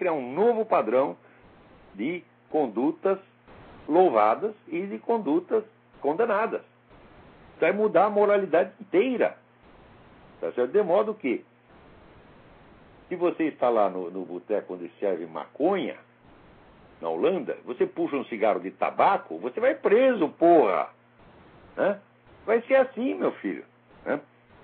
criar um novo padrão de condutas louvadas e de condutas condenadas. Vai mudar a moralidade inteira. Tá certo? De modo que, se você está lá no boteco onde serve maconha, na Holanda, você puxa um cigarro de tabaco, você vai preso, porra! Né? Vai ser assim, meu filho. Né?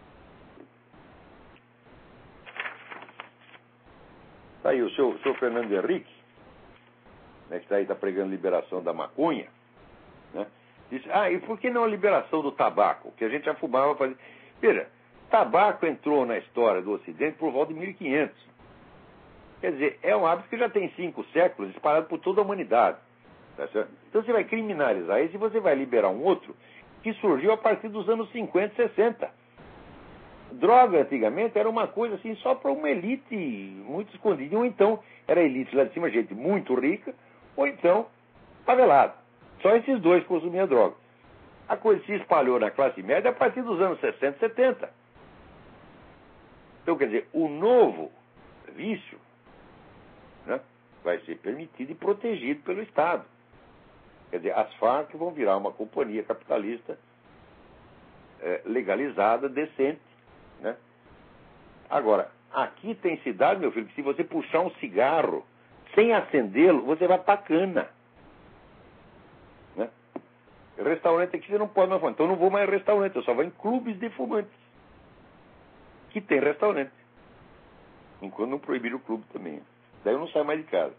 Tá aí o seu Fernando Henrique, né, que está pregando liberação da maconha, né, disse, e por que não a liberação do tabaco? Que a gente já fumava fazer. Veja, tabaco entrou na história do Ocidente por volta de 1500. Quer dizer, é um hábito que já tem 5 séculos espalhado por toda a humanidade. Tá certo? Então você vai criminalizar isso e você vai liberar um outro que surgiu a partir dos anos 50 e 60. Droga, antigamente, era uma coisa assim só para uma elite muito escondida. Ou então, era elite lá de cima, gente muito rica, ou então, favelado. Só esses dois consumiam droga. A coisa se espalhou na classe média a partir dos anos 60 e 70. Então, quer dizer, o novo vício, né, vai ser permitido e protegido pelo Estado. Quer dizer, as Farc vão virar uma companhia capitalista legalizada, decente. Né? Agora, aqui tem cidade, meu filho, que se você puxar um cigarro sem acendê-lo, você vai pra cana. Né? Restaurante aqui você não pode mais fumar. Então eu não vou mais em restaurante, eu só vou em clubes de fumantes. Que tem restaurante. Enquanto não proibir o clube também. Daí eu não saio mais de casa.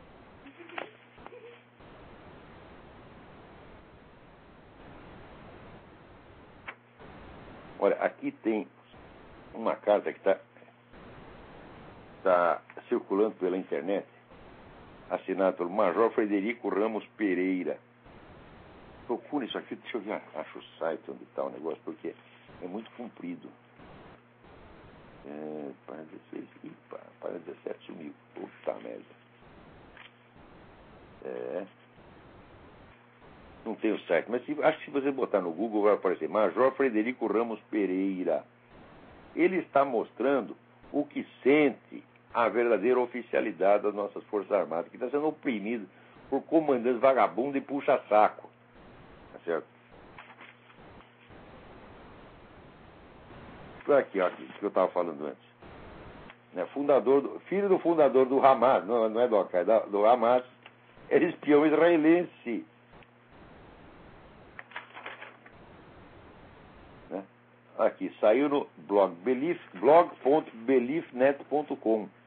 Olha, aqui tem uma carta que está circulando pela internet, assinada pelo Major Frederico Ramos Pereira. Procure isso aqui, deixa eu ver, acho o site onde está o negócio, porque é muito comprido. Para 16, para 17 sumiu. Puta merda. Não tem o site, mas acho que se você botar no Google vai aparecer Major Frederico Ramos Pereira. Ele está mostrando o que sente a verdadeira oficialidade das nossas Forças Armadas, que está sendo oprimido por comandantes vagabundos e puxa-saco. Tá certo? Aqui, ó, que eu estava falando antes. Né, filho do fundador do Hamas, não é do Al-Qaeda, do Hamas, era espião israelense. Né? Aqui, saiu no blog blog.beliefnet.com.